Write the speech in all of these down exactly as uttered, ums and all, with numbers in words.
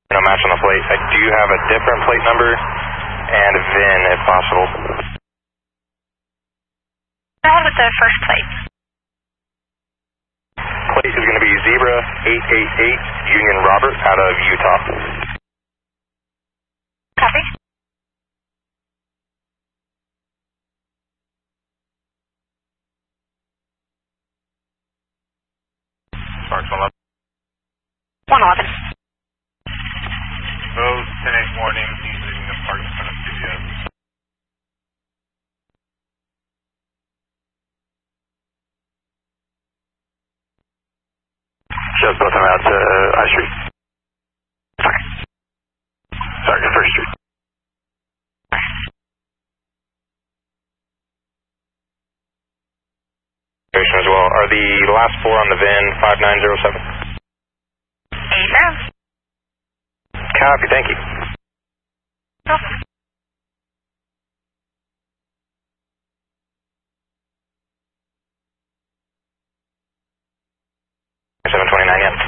No match on the plate. I do have a different plate number and a V I N if possible. Go ahead with the first plate. Plate is going to be Zebra eight eight eight Union Robert out of Utah. Copy. Sparks one eleven. one eleven. Rose ten eight warning, he's leaving the park in front of studios. Shows both of them out to uh, I Street. Sorry. Sorry, First Street. As well. Are the last four on the V I N five nine zero seven? Eight zero. Copy, thank you. Awesome. seven twenty-nine, yeah.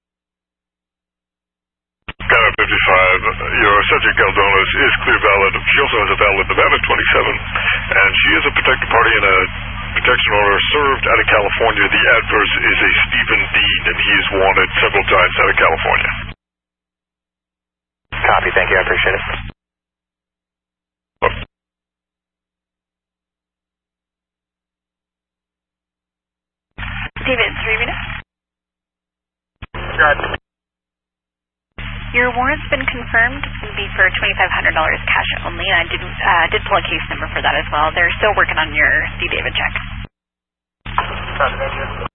Skyline fifty-five, your subject Galdonis is clear valid. She also has a valid Nevada twenty-seven, and she is a protected party in a protection order served out of California. The adverse is a Stephen Dean, and he is wanted several times out of California. Copy, thank you, I appreciate it. David, three minutes. Got Your warrant's been confirmed. It's going to be for twenty-five hundred dollars cash only, and I did, uh, did pull a case number for that as well. They're still working on your C. David check. Copy, thank you.